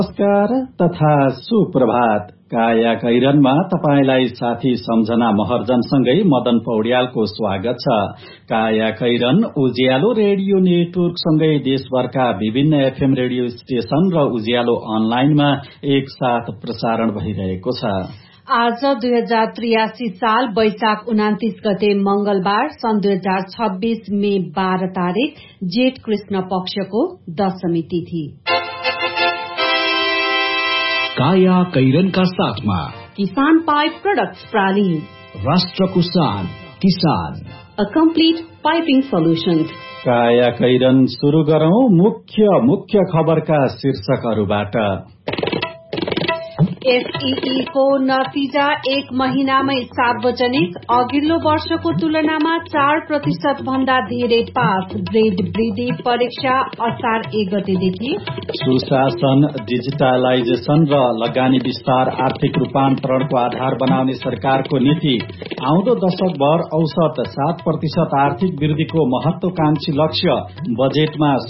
नमस्कार तथा सुप्रभात। काया कैरनमा तपाईलाई साथी सम्झना महर्जनसँगै मदन पौड्यालको स्वागत छ। काया कैरन उज्यालो रेडियो नेटवर्कसँगै देशभरका विभिन्न एफएम रेडियो स्टेशन र उज्यालो अनलाइनमा एकसाथ प्रसारण भइरहेको छ। आज 2083 साल वैशाख 29 गते मंगलबार सन् 2026 मे 12 तारिक जेठ कृष्ण पक्षको दशमी तिथि। काया कैरनका साथमा किसान पाइप प्रोडक्ट्स प्राली, राष्ट्रको शान किसान, अ कम्प्लिट पाइपिङ सोल्युसन। काया कैरन शुरू गरौं मुख्य खबरका शीर्षकहरूबाट। एसईई को नतिजा एक महिनामै सार्वजनिक, अघिल्लो वर्षको तुलनामा 4% भन्दा धेरै पास। ग्रेड वृद्धि परीक्षा असार 1 गतेदेखि। सुशासन, डिजिटलाइजेशन र लगानी विस्तार आर्थिक रूपान्तरणको आधार बनाउने सरकारको नीति। आउँदो दशकभर औसत 7% आर्थिक वृद्धिको महत्वाकांक्षी लक्ष्य बजेटमा